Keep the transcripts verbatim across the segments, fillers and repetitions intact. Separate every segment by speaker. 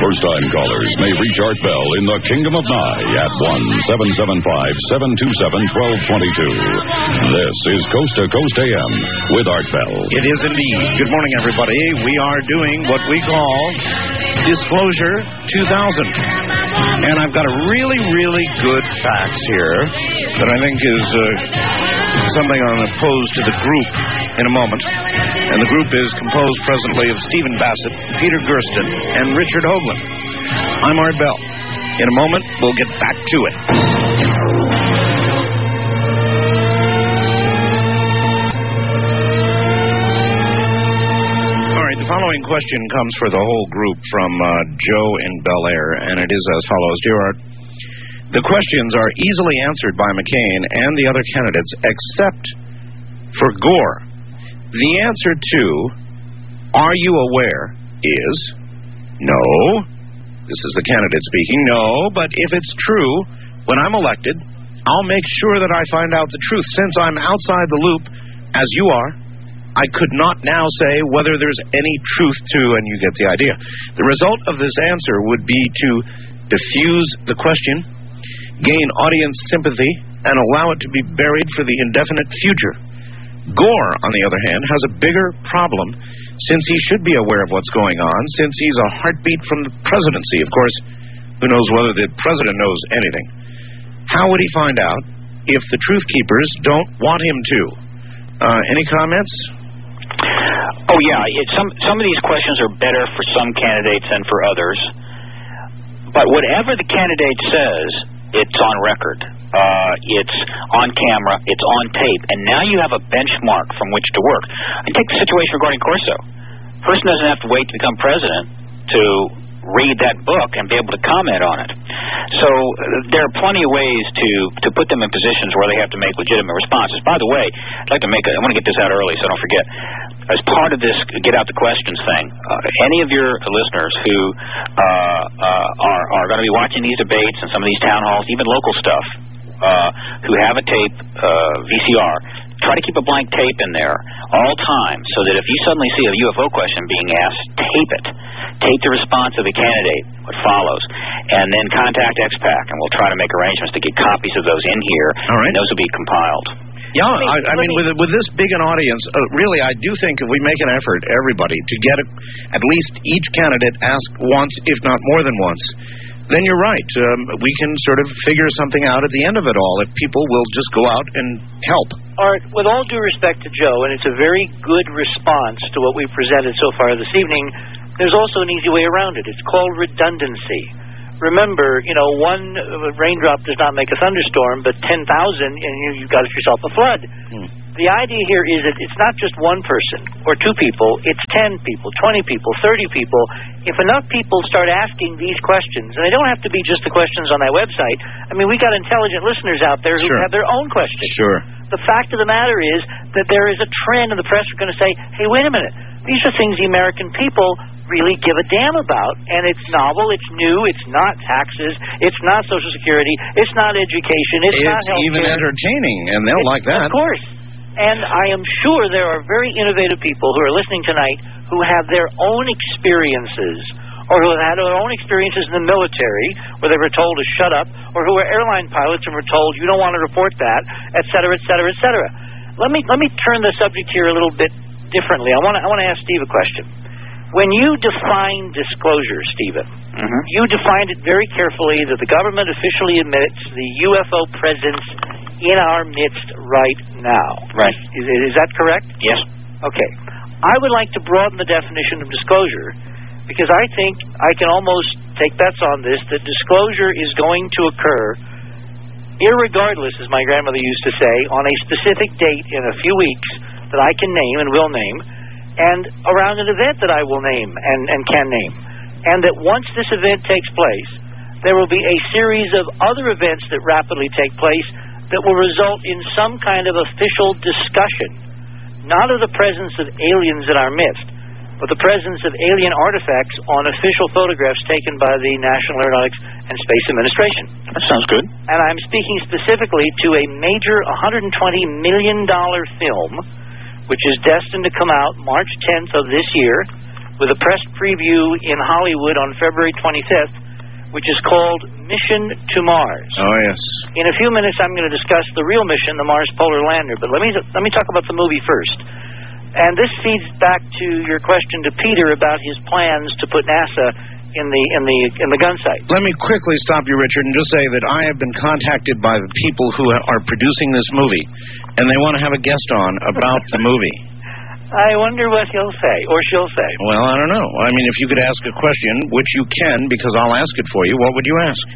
Speaker 1: First-time callers may reach Art Bell in the Kingdom of Nye at one seven seven five, seven two seven, one two two two. This is Coast to Coast A M with Art Bell.
Speaker 2: It is indeed. Good morning, everybody. We are doing what we call Disclosure two thousand. And I've got a really, really good fax here that I think is uh, something I'm going to pose to the group in a moment. And the group is composed presently of Stephen Bassett, Peter Gersten, and Richard Hoagland. I'm Art Bell. In a moment, we'll get back to it. All right, the following question comes for the whole group from uh, Joe in Bel Air, and it is as follows. Dear Art, the questions are easily answered by McCain and the other candidates except for Gore. The answer to, are you aware, is no. This is the candidate speaking. No, but if it's true, when I'm elected, I'll make sure that I find out the truth. Since I'm outside the loop, as you are, I could not now say whether there's any truth to, and you get the idea. The result of this answer would be to diffuse the question, gain audience sympathy, and allow it to be buried for the indefinite future. Gore, on the other hand, has a bigger problem since he should be aware of what's going on, since he's a heartbeat from the presidency. Of course, who knows whether the president knows anything. How would he find out if the truth keepers don't want him to? Uh, any comments?
Speaker 3: Oh, yeah. It, some, some of these questions are better for some candidates than for others. But whatever the candidate says, it's on record. Uh, it's on camera, it's on tape, and now you have a benchmark from which to work. And take the situation regarding Corso. Person doesn't have to wait to become president to read that book and be able to comment on it. So uh, there are plenty of ways to, to put them in positions where they have to make legitimate responses. By the way, I'd like to make a, I want to get this out early so I don't forget. As part of this get out the questions thing, uh, any of your listeners who uh, uh, are, are going to be watching these debates and some of these town halls, even local stuff, Uh, who have a tape, uh, V C R, try to keep a blank tape in there all time so that if you suddenly see a U F O question being asked, tape it. Tape the response of the candidate, what follows, and then contact X PAC, and we'll try to make arrangements to get copies of those in here,
Speaker 2: all right.
Speaker 3: And those will be compiled.
Speaker 2: Yeah, I, I mean, with with this big an audience, uh, really, I do think if we make an effort, everybody, to get a, at least each candidate asked once, if not more than once, then you're right. Um, we can sort of figure something out at the end of it all if people will just go out and help.
Speaker 4: Art, with all due respect to Joe, and it's a very good response to what we've presented so far this evening, there's also an easy way around it. It's called redundancy. Remember, you know, one raindrop does not make a thunderstorm, but ten thousand, and you, you've got yourself a flood. Hmm. The idea here is that it's not just one person or two people, it's ten people, twenty people, thirty people. If enough people start asking these questions, and they don't have to be just the questions on that website. I mean, we got intelligent listeners out there who
Speaker 2: sure.
Speaker 4: have their own questions.
Speaker 2: Sure.
Speaker 4: The fact of the matter is that there is a trend, and the press are going to say, hey, wait a minute, these are things the American people really give a damn about, and it's novel, it's new, it's not taxes, it's not Social Security, it's not education, it's,
Speaker 2: it's
Speaker 4: not health care.
Speaker 2: It's even entertaining, and they'll
Speaker 4: it's,
Speaker 2: like that.
Speaker 4: Of course. And I am sure there are very innovative people who are listening tonight who have their own experiences, or who have had their own experiences in the military, where they were told to shut up, or who are airline pilots and were told you don't want to report that, et cetera, et cetera, et cetera. Let me let me turn the subject here a little bit differently. I want to I want to ask Steve a question. When you define disclosure, Stephen, mm-hmm. you defined it very carefully that the government officially admits the U F O presence in our midst right now.
Speaker 3: Right.
Speaker 4: Is, is that correct?
Speaker 3: Yes.
Speaker 4: Okay. I would like to broaden the definition of disclosure because I think I can almost take bets on this that disclosure is going to occur irregardless, as my grandmother used to say, on a specific date in a few weeks that I can name and will name, and around an event that I will name and, and can name. And that once this event takes place, there will be a series of other events that rapidly take place that will result in some kind of official discussion, not of the presence of aliens in our midst, but the presence of alien artifacts on official photographs taken by the National Aeronautics and Space Administration.
Speaker 3: That sounds good.
Speaker 4: And I'm speaking specifically to a major one hundred twenty million dollars film, which is destined to come out March tenth of this year, with a press preview in Hollywood on February twenty-fifth, which is called Mission to Mars.
Speaker 2: Oh, yes.
Speaker 4: In a few minutes, I'm going to discuss the real mission, the Mars Polar Lander. But let me let me talk about the movie first. And this feeds back to your question to Peter about his plans to put NASA in the in the in the gun sight.
Speaker 2: Let me quickly stop you, Richard, and just say that I have been contacted by the people who are producing this movie, and they want to have a guest on about the movie.
Speaker 4: I wonder what he'll say, or she'll say.
Speaker 2: Well, I don't know. I mean, if you could ask a question, which you can, because I'll ask it for you, what would you ask?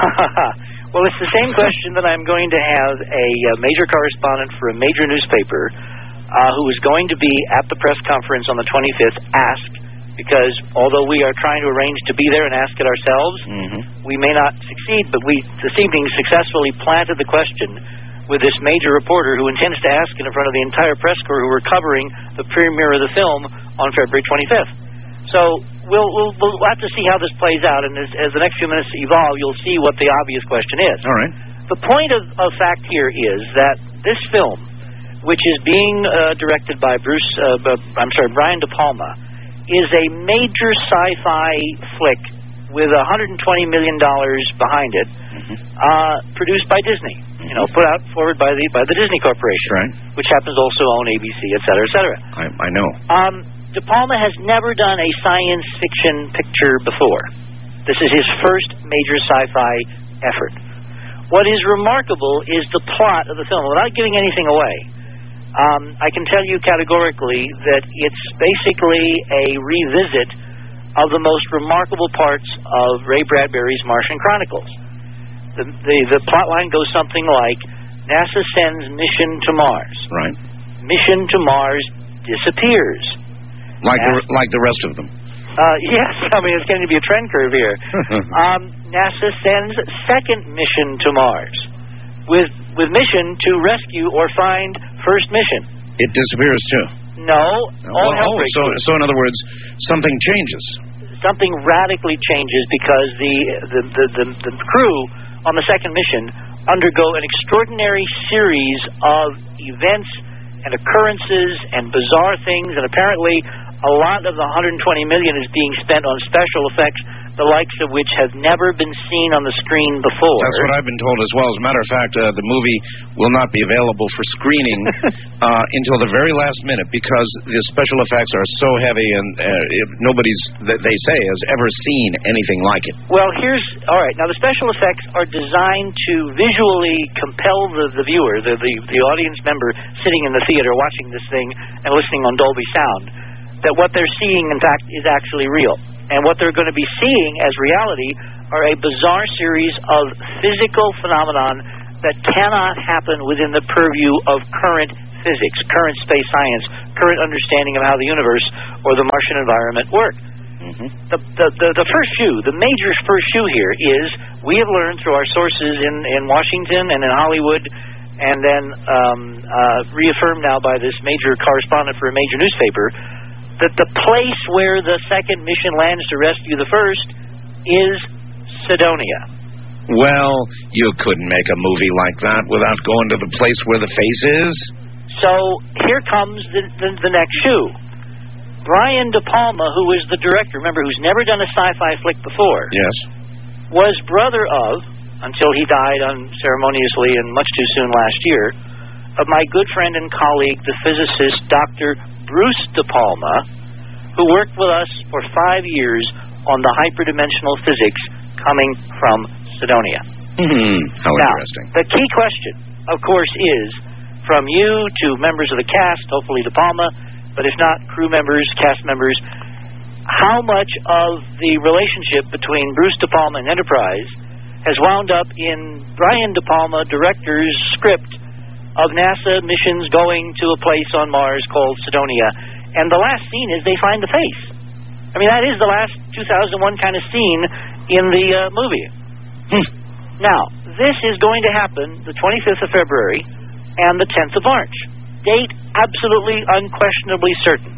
Speaker 4: Well, it's the same question that I'm going to have a, a major correspondent for a major newspaper uh, who is going to be at the press conference on the twenty-fifth ask, because although we are trying to arrange to be there and ask it ourselves,
Speaker 2: mm-hmm.
Speaker 4: we may not succeed, but we this evening successfully planted the question with this major reporter who intends to ask it in front of the entire press corps who are covering the premiere of the film on February twenty-fifth. So we'll, we'll, we'll have to see how this plays out, and as, as the next few minutes evolve, you'll see what the obvious question is.
Speaker 2: All right.
Speaker 4: The point of, of fact here is that this film, which is being uh, directed by Bruce, uh, I'm sorry, Brian De Palma, is a major sci-fi flick with one hundred twenty million dollars behind it, mm-hmm. uh, produced by Disney. You know, put out forward by the by the Disney Corporation,
Speaker 2: right.
Speaker 4: which happens also to own A B C, et cetera, et cetera.
Speaker 2: I, I know.
Speaker 4: Um, De Palma has never done a science fiction picture before. This is his first major sci-fi effort. What is remarkable is the plot of the film. Without giving anything away, um, I can tell you categorically that it's basically a revisit of the most remarkable parts of Ray Bradbury's Martian Chronicles. The, the the plot line goes something like, NASA sends mission to Mars.
Speaker 2: Right.
Speaker 4: Mission to Mars disappears.
Speaker 2: Like
Speaker 4: NASA,
Speaker 2: the, like the rest of them.
Speaker 4: Uh, yes, I mean, it's going to be a trend curve here. um, NASA sends second mission to Mars with with mission to rescue or find first mission.
Speaker 2: It disappears too.
Speaker 4: No.
Speaker 2: Well,
Speaker 4: all hell
Speaker 2: oh,
Speaker 4: breaks
Speaker 2: so
Speaker 4: loose.
Speaker 2: so in other words, something changes.
Speaker 4: Something radically changes because the the, the, the, the crew on the second mission undergo an extraordinary series of events and occurrences and bizarre things, and apparently a lot of the one hundred twenty million dollars is being spent on special effects, the likes of which have never been seen on the screen before.
Speaker 2: That's what I've been told as well. As a matter of fact, uh, the movie will not be available for screening uh, until the very last minute because the special effects are so heavy and uh, it, nobody's, they say, has ever seen anything like it.
Speaker 4: Well, here's, all right, now the special effects are designed to visually compel the, the viewer, the, the, the audience member sitting in the theater watching this thing and listening on Dolby Sound, that what they're seeing, in fact, is actually real. And what they're going to be seeing as reality are a bizarre series of physical phenomenon that cannot happen within the purview of current physics, current space science, current understanding of how the universe or the Martian environment work. Mm-hmm. The, the, the, the first shoe, the major first shoe here is we have learned through our sources in, in Washington and in Hollywood and then um, uh, reaffirmed now by this major correspondent for a major newspaper that the place where the second mission lands to rescue the first is Cydonia.
Speaker 2: Well, you couldn't make a movie like that without going to the place where the face is.
Speaker 4: So here comes the, the, the next shoe. Brian De Palma, who is the director, remember, who's never done a sci-fi flick before,
Speaker 2: yes,
Speaker 4: was brother of, until he died unceremoniously and much too soon last year, of my good friend and colleague, the physicist Doctor Bruce De Palma, who worked with us for five years on the hyperdimensional physics coming from Cydonia.
Speaker 2: Mm-hmm. How
Speaker 4: now,
Speaker 2: interesting.
Speaker 4: The key question, of course, is from you to members of the cast, hopefully De Palma, but if not, crew members, cast members, how much of the relationship between Bruce De Palma and Enterprise has wound up in Brian De Palma, director's script of NASA missions going to a place on Mars called Cydonia. And the last scene is they find the face. I mean, that is the last two thousand one kind of scene in the uh, movie.
Speaker 2: Hmm.
Speaker 4: Now, this is going to happen the twenty-fifth of February and the tenth of March. Date absolutely, unquestionably certain.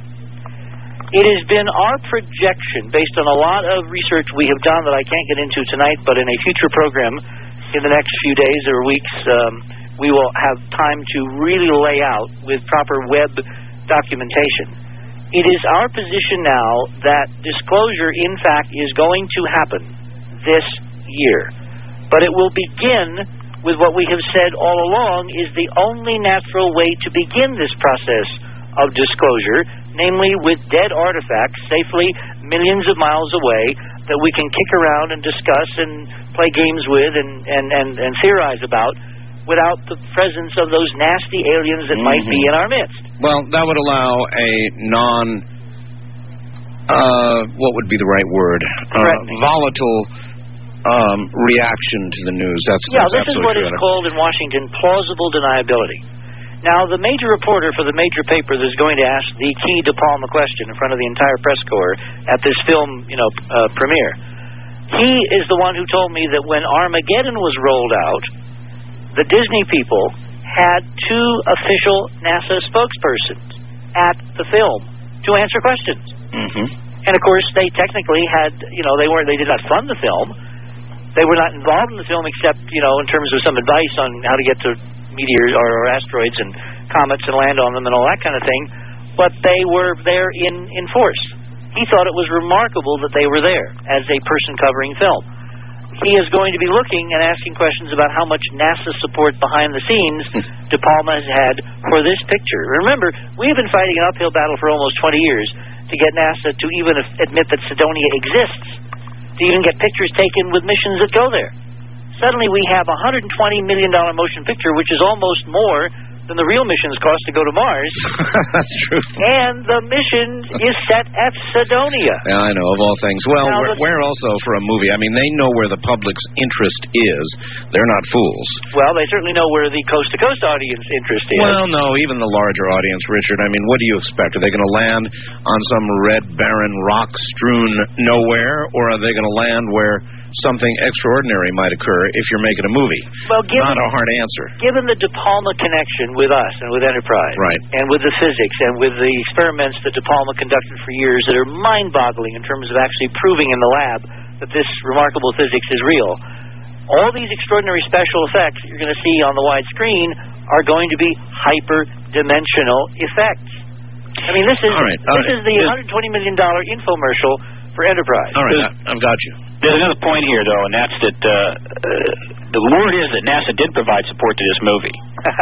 Speaker 4: It has been our projection, based on a lot of research we have done that I can't get into tonight, but in a future program in the next few days or weeks, um, we will have time to really lay out with proper web documentation. It is our position now that disclosure, in fact, is going to happen this year. But it will begin with what we have said all along is the only natural way to begin this process of disclosure, namely with dead artifacts safely millions of miles away that we can kick around and discuss and play games with and, and, and, and theorize about without the presence of those nasty aliens that mm-hmm. might be in our midst.
Speaker 2: Well, that would allow a non, uh, what would be the right word? Uh, volatile um, reaction to the news. That's,
Speaker 4: yeah,
Speaker 2: that's
Speaker 4: this is what is called in Washington plausible deniability. Now, the major reporter for the major paper that's going to ask the key De Palma question in front of the entire press corps at this film, you know, uh, premiere, he is the one who told me that when Armageddon was rolled out, the Disney people had two official NASA spokespersons at the film to answer questions.
Speaker 2: Mm-hmm.
Speaker 4: And of course, they technically had, you know, they weren't, they did not fund the film. They were not involved in the film except, you know, in terms of some advice on how to get to meteors or, or asteroids and comets and land on them and all that kind of thing. But they were there in, in force. He thought it was remarkable that they were there as a person covering film. He is going to be looking and asking questions about how much NASA support behind the scenes De Palma has had for this picture. Remember, we have been fighting an uphill battle for almost twenty years to get NASA to even admit that Cydonia exists, to even get pictures taken with missions that go there. Suddenly we have a one hundred twenty million dollars motion picture, which is almost more than the real missions cost to go to Mars.
Speaker 2: That's true.
Speaker 4: And the mission is set at Cydonia.
Speaker 2: Yeah, I know, of all things. Well,
Speaker 4: now,
Speaker 2: where, where also for a movie, I mean, they know where the public's interest is. They're not fools.
Speaker 4: Well, they certainly know where the coast-to-coast audience interest is.
Speaker 2: Well, no, even the larger audience, Richard. I mean, what do you expect? Are they going to land on some red, barren, rock-strewn nowhere, or are they going to land where something extraordinary might occur if you're making a movie?
Speaker 4: Well, given,
Speaker 2: not a hard answer.
Speaker 4: Given the De Palma connection with us and with Enterprise,
Speaker 2: right,
Speaker 4: and with the physics and with the experiments that De Palma conducted for years that are mind-boggling in terms of actually proving in the lab that this remarkable physics is real, all these extraordinary special effects you're going to see on the wide screen are going to be hyper-dimensional effects. I mean, this is
Speaker 2: right,
Speaker 4: this
Speaker 2: right.
Speaker 4: is the one hundred twenty million dollars infomercial for Enterprise.
Speaker 2: All right, I've got you.
Speaker 3: There's another point here, though, and that's that uh, uh, the word is that NASA did provide support to this movie.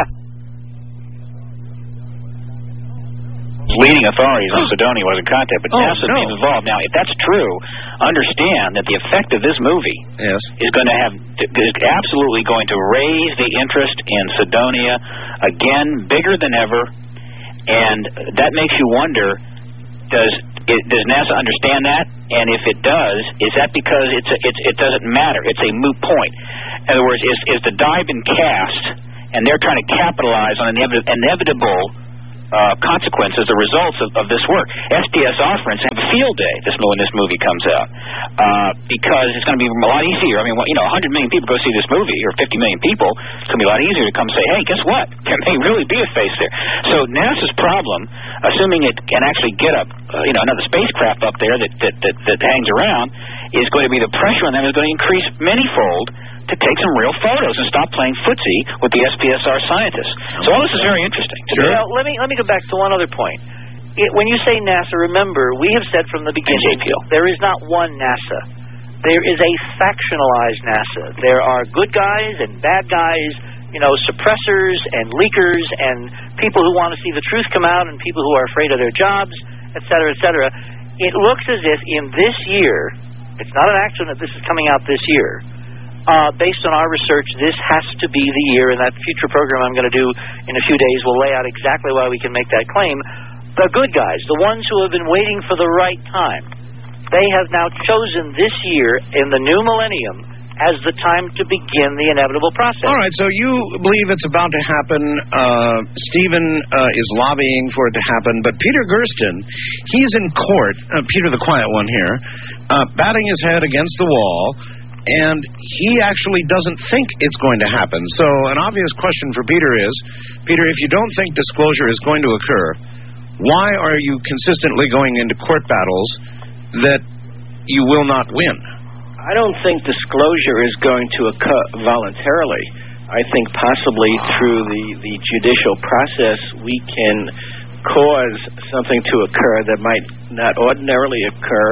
Speaker 3: Leading authorities on Cydonia was in contact, but
Speaker 2: oh,
Speaker 3: NASA
Speaker 2: no.
Speaker 3: being involved. Now, if that's true, understand that the effect of this movie
Speaker 2: yes.
Speaker 3: is going to have is absolutely going to raise the interest in Cydonia again, bigger than ever, and that makes you wonder: does it, does NASA understand that? And if it does, is that because it's, a, it's it doesn't matter? It's a moot point. In other words, is is the die been cast, and they're trying to capitalize on inevit- inevitable. Uh, consequences, the results of, of this work. S P S R, for instance, have a field day this when this movie comes out uh, because it's going to be a lot easier. I mean, you know, one hundred million people go see this movie, or fifty million people. It's going to be a lot easier to come say, hey, guess what? There may really be a face there. So NASA's problem, assuming it can actually get up, uh, you know, another spacecraft up there that, that, that, that hangs around, is going to be the pressure on them is going to increase manyfold to take some real photos and stop playing footsie with the S P S R scientists. So all this is very interesting.
Speaker 4: Sure. Now, let me let me go back to one other point. It, when you say NASA, remember, we have said from the beginning, there is not one NASA. There is a factionalized NASA. There are good guys and bad guys, you know, suppressors and leakers and people who want to see the truth come out and people who are afraid of their jobs, et cetera, et cetera. It looks as if in this year, it's not an accident that this is coming out this year, Uh, based on our research, this has to be the year, and that future program I'm going to do in a few days will lay out exactly why we can make that claim. The good guys, the ones who have been waiting for the right time, they have now chosen this year in the new millennium as the time to begin the inevitable process.
Speaker 2: All right, so you believe it's about to happen. Uh, Stephen uh, is lobbying for it to happen, but Peter Gersten, he's in court, uh, Peter the quiet one here, uh, batting his head against the wall, and he actually doesn't think it's going to happen. So an obvious question for Peter is, Peter, if you don't think disclosure is going to occur, why are you consistently going into court battles that you will not win?
Speaker 5: I don't think disclosure is going to occur voluntarily. I think possibly through the, the judicial process we can cause something to occur that might not ordinarily occur.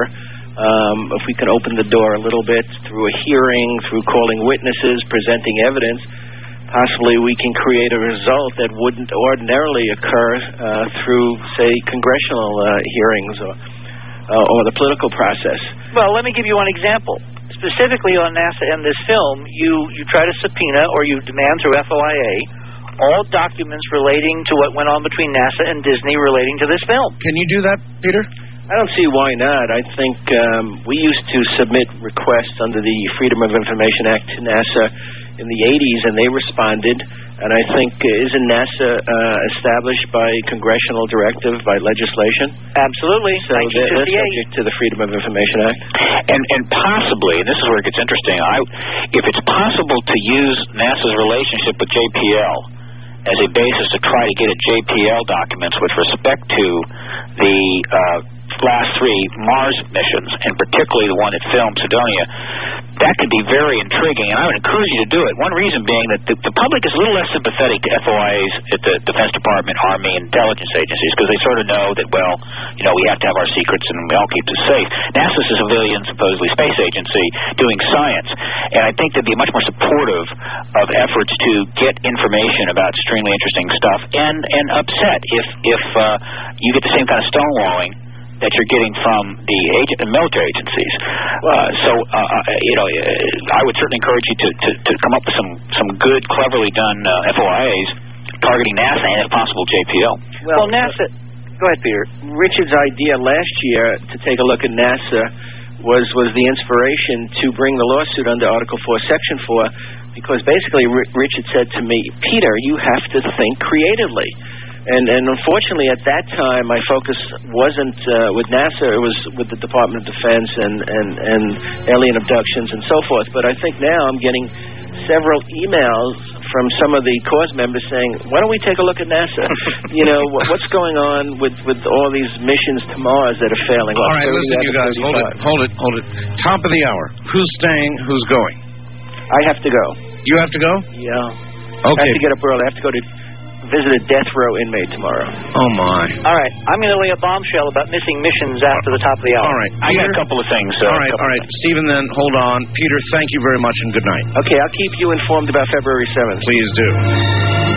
Speaker 5: Um, if we can open the door a little bit through a hearing, through calling witnesses, presenting evidence, possibly we can create a result that wouldn't ordinarily occur uh, through, say, congressional uh, hearings or, uh, or the political process.
Speaker 4: Well, let me give you one example. Specifically on NASA and this film, you, you try to subpoena or you demand through F O I A all documents relating to what went on between NASA and Disney relating to this film.
Speaker 2: Can you do that, Peter?
Speaker 5: I don't see why not. I think um, we used to submit requests under the Freedom of Information Act to NASA in the eighties, and they responded. And I think, uh, isn't NASA uh, established by congressional directive, by legislation?
Speaker 4: Absolutely.
Speaker 5: So they're, they're subject to the Freedom of Information Act.
Speaker 3: And, and possibly, and this is where it gets interesting, I, if it's possible to use NASA's relationship with J P L as a basis to try to get at J P L documents with respect to the uh, last three Mars missions, and particularly the one that filmed Cydonia, that could be very intriguing, and I would encourage you to do it. One reason being that the, the public is a little less sympathetic to F O I As at the Defense Department, Army, and intelligence agencies, because they sort of know that, well, you know, we have to have our secrets and we all keep it safe. NASA's a civilian, supposedly space agency doing science, and I think they'd be much more supportive of efforts to get information about extremely interesting stuff, and, and upset if, if uh, you get the same kind of stonewalling that you're getting from the agent, the military agencies. Uh, so, uh, you know, I would certainly encourage you to, to, to come up with some, some good, cleverly done uh, F O I As targeting NASA and, if possible, J P L.
Speaker 4: Well, well NASA... Go ahead, Peter.
Speaker 5: Richard's idea last year to take a look at NASA was, was the inspiration to bring the lawsuit under Article four, Section four, because basically R- Richard said to me, Peter, you have to think creatively. And, and unfortunately, at that time, my focus wasn't uh, with NASA. It was with the Department of Defense and, and, and alien abductions and so forth. But I think now I'm getting several emails from some of the cause members saying, why don't we take a look at NASA? You know, what's going on with, with all these missions to Mars that are failing?
Speaker 2: All right, listen, you guys, hold it, hold it, hold it. Top of the hour. Who's staying? Who's going?
Speaker 5: I have to go.
Speaker 2: You have to go?
Speaker 5: Yeah.
Speaker 2: Okay.
Speaker 5: I have to get up early. I have to go to visit a death row inmate tomorrow.
Speaker 2: Oh, my.
Speaker 4: All right. I'm going to lay a bombshell about missing missions after the top of the hour.
Speaker 2: All right.
Speaker 3: I got a couple of things. Uh,
Speaker 2: all right, all right. Stephen, then, hold on. Peter, thank you very much and good night.
Speaker 5: Okay, I'll keep you informed about February seventh.
Speaker 2: Please do.